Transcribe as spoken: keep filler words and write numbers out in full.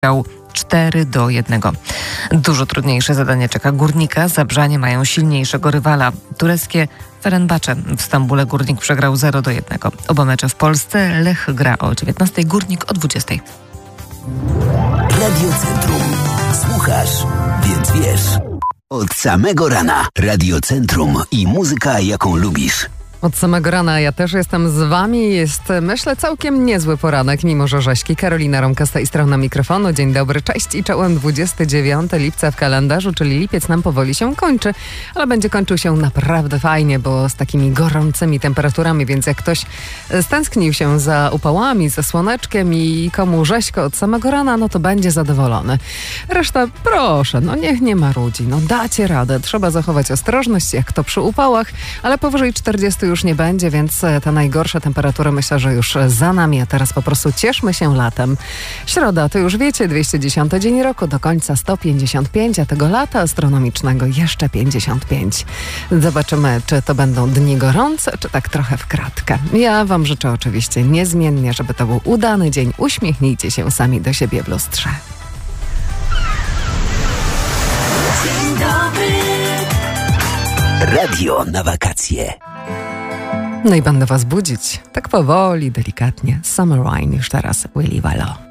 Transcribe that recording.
cztery do jednego. Dużo trudniejsze zadanie czeka Górnika. Zabrzanie mają silniejszego rywala. Tureckie Fenerbahce w Stambule Górnik przegrał zero do jednego. Oba mecze w Polsce. Lech gra o dziewiętnastej, Górnik o dwudziestej. Radio Centrum. Słuchasz, więc wiesz. Od samego rana Radio Centrum i muzyka, jaką lubisz. Od samego rana ja też jestem z wami. Jest, myślę, całkiem niezły poranek, mimo że rzeźki. Karolina Romka z tej strony mikrofonu. Dzień dobry, cześć i czołem. dwudziestego dziewiątego lipca w kalendarzu, czyli lipiec nam powoli się kończy, ale będzie kończył się naprawdę fajnie, bo z takimi gorącymi temperaturami, więc jak ktoś stęsknił się za upałami, za słoneczkiem i komu rzeźko od samego rana, no to będzie zadowolony. Reszta, proszę, no niech nie marudzi, no dacie radę. Trzeba zachować ostrożność, jak to przy upałach, ale powyżej czterdziestu już nie będzie, więc te najgorsze temperatury myślę, że już za nami, a teraz po prostu cieszmy się latem. Środa, to już wiecie, dwieście dziesiąty dzień roku, do końca sto pięćdziesiąt pięć, a tego lata astronomicznego jeszcze pięćdziesiąt pięć. Zobaczymy, czy to będą dni gorące, czy tak trochę w kratkę. Ja wam życzę oczywiście niezmiennie, żeby to był udany dzień. Uśmiechnijcie się sami do siebie w lustrze. Dzień dobry. Radio na wakacje. No i będę was budzić tak powoli, delikatnie. Summer Wine już teraz, Willy Wallo.